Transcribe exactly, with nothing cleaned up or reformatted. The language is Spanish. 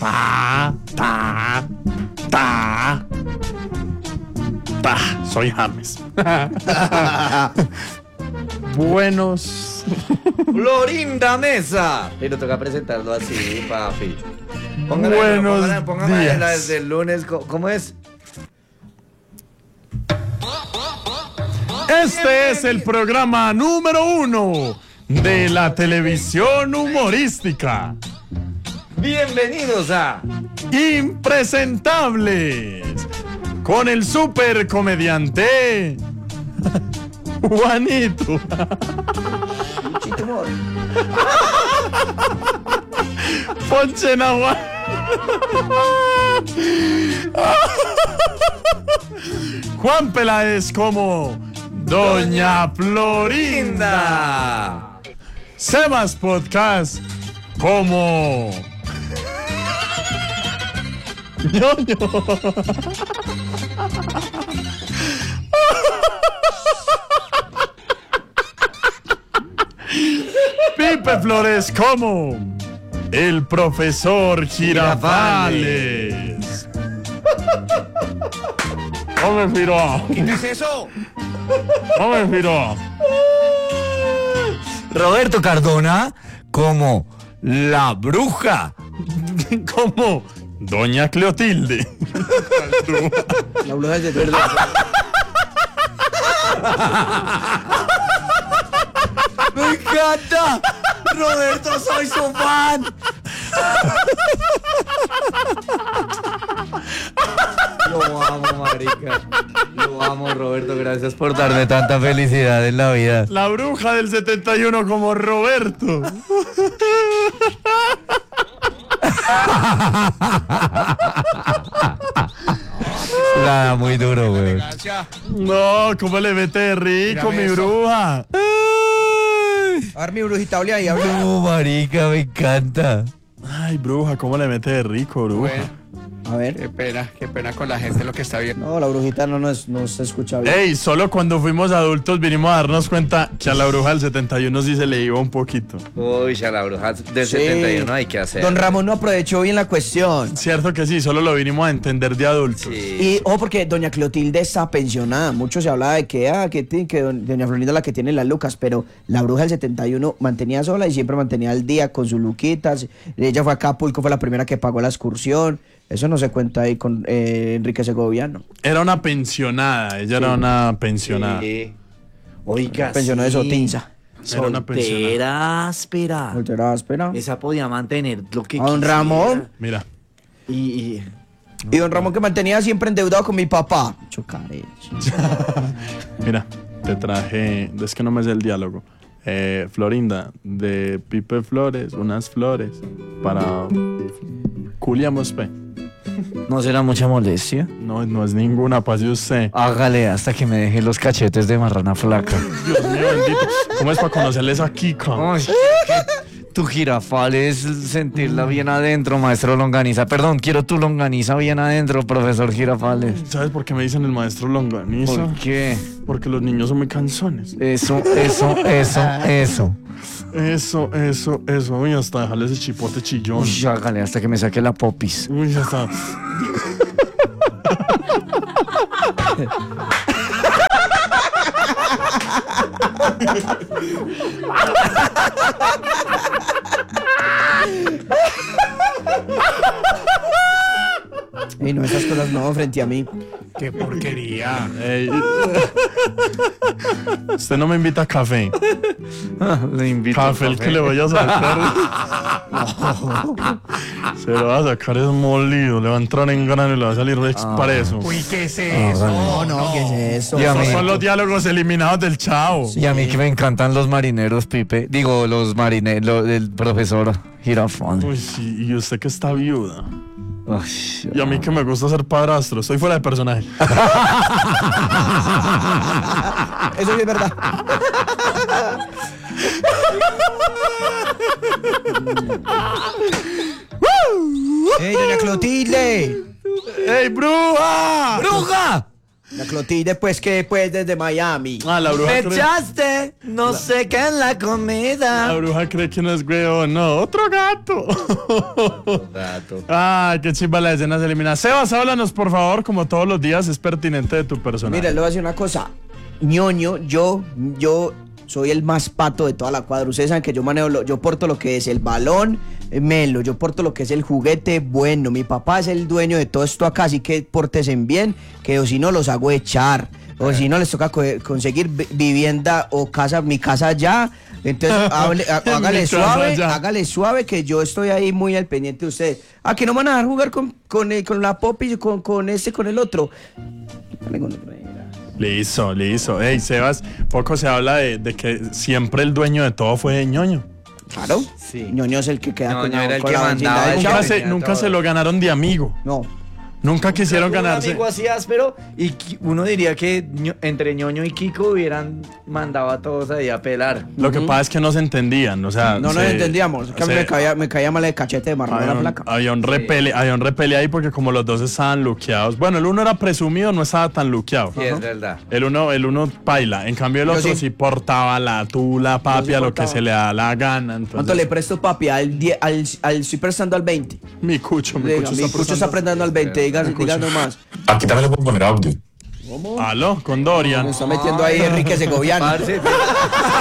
Ta, ta, ta. Ta, soy James. Buenos. Florinda Mesa. Pero toca presentarlo así, papi. Póngale, Buenos póngale, póngale días. la desde el lunes. ¿Cómo, cómo es? Este es el programa número uno de la televisión humorística. Bienvenidos a Impresentables. Con el super comediante Juanito. Ponche Nahual. Juan Peláez como Doña Florinda. Sebas Podcast como Ñoño. Pipe Flores como el profesor Girafales. No me firó. ¿Qué es eso? No me firó. Roberto Cardona como la bruja. Como Doña Cleotilde. La bruja es de verdad. ¡Me encanta! ¡Roberto, soy su fan! Lo amo, marica. Lo amo, Roberto. Gracias por darme tanta felicidad en la vida. La bruja del setenta y uno como Roberto. La da muy duro, güey. No, ¿cómo le mete rico, mi bruja? A ver, mi brujita, olea y habla. No, marica, me encanta. Ay, bruja, ¿cómo le mete de rico, bruja? Bueno, A ver. qué pena, qué pena con la gente lo que está viendo. No, la brujita no, nos, no se escucha bien. Ey, solo cuando fuimos adultos vinimos a darnos cuenta que a la bruja del setenta y uno sí se le iba un poquito. Uy, a la bruja del Sí. setenta y uno hay que hacer. Don Ramón no aprovechó bien la cuestión. Cierto que sí, solo lo vinimos a entender de adultos. Sí. Y, ojo, porque doña Clotilde está pensionada. Mucho se hablaba de que, ah, que, ti- que don- doña Florinda es la que tiene las lucas, pero la bruja del setenta y uno mantenía sola y siempre mantenía al día con sus luquitas. Ella fue a Acapulco, fue la primera que pagó la excursión. Eso no se cuenta ahí con eh, Enrique Segoviano. Era una pensionada, ella era una pensionada. Sí. Oiga, Pensionada de sí. Sotinza. Era una pensionada. Soltera áspera. Soltera áspera. Esa podía mantener lo que A don quisiera. Ramón. Mira, Y, y- Y don Ramón que mantenía siempre endeudado con mi papá. Chocaré. mira, te traje, es que no me sé el diálogo. Eh, Florinda, de Pipe Flores, unas flores para Culiamos P. ¿No será mucha molestia? No, no es ninguna, pase usted. Hágale hasta que me deje los cachetes de marrana flaca. Dios mío bendito. ¿Cómo es para conocerles a Kika? Ay, que tu jirafal es sentirla bien adentro, maestro Longaniza. Perdón, quiero tu longaniza bien adentro, profesor Girafales. ¿Sabes por qué me dicen el maestro Longaniza? ¿Por qué? Porque los niños son muy cansones. Eso, eso, eso, eso. Eso, eso, eso. Uy, hasta dejarle ese chipote chillón. Uy, hágale hasta que me saque la popis. Uy, ya está. Y no, esas cosas no, frente a mí. Qué porquería. Ey. Usted no me invita a café. Le invito. Café el que le voy a sacar. Se lo va a sacar es molido. Le va a entrar en grano y le va a salir expreso. Uy, ¿qué es eso? No, no, ¿qué es eso? Y a mí- Esos son los diálogos eliminados del Chavo. Y a mí que me encantan los marineros, Pipe. Digo, los marineros del profesor Girafón. Uy, sí, y usted que está viuda. Uy, Y a mí que me gusta ser padrastro. Estoy fuera de personaje. Eso sí es verdad. ¡Ey, doña Clotilde! ¡Ey, bruja! ¡Bruja! La Clotilde, pues, que pues desde Miami. Ah, la bruja Me cree, echaste, no sé qué en la la comida. bruja cree que no es huevón, no, otro gato. Gato. Ay, qué chimba la escena se elimina. Sebas, háblanos, por favor, como todos los días es pertinente de tu personaje. Mira, le voy a decir una cosa. Ñoño, yo, yo soy el más pato de toda la cuadra. Ustedes saben que yo manejo, lo- yo porto lo que es el balón, eh, melo, yo porto lo que es el juguete bueno. Mi papá es el dueño de todo esto acá, así que pórtense bien, que o si no los hago echar. O si no les toca co- conseguir vi- vivienda o casa, mi casa ya. Entonces, hable- ha- Mi hágale casa suave, ya. hágale suave que yo estoy ahí muy al pendiente de ustedes. Ah, que no van a dejar jugar con, con, eh, con la Poppy, con, con este, con el otro. Dale con otro, mira. Listo, listo. Ey, Sebas, poco se habla de, de que siempre el dueño de todo fue ñoño. Claro. Sí. Ñoño es el que queda Ñoño con la, era el con que la mandaba vecindad del el Nunca, chavo. show. se, tenía nunca todo. se lo ganaron de amigo. No. Nunca quisieron Un ganarse. amigo así áspero y qui- uno diría que ño- entre ñoño y Kiko hubieran mandado a todos ahí a pelar. Lo que pasa es que no se entendían, o sea. No nos se- entendíamos. Es que a mí se- me caía, me caía mal el cachete de marrón en Había la un, placa. había un repele, había un repele ahí porque como los dos estaban luqueados. Bueno, el uno era presumido, no estaba tan luqueado. Sí, es verdad. El uno, el uno paila. En cambio el Yo otro sí. sí. portaba la tula, papi, sí a lo portaba. que se le da la gana. Entonces, ¿Cuánto le presto, papi? Al, die- al, al estoy prestando al veinte. Mi cucho, mi Diga, cucho mi está cucho está prestando al veinte. Diga, Mi diga cucho. nomás. Aquí también le puedo poner audio. Aló, con Dorian. Me está metiendo ahí Enrique Segoviano. Parce,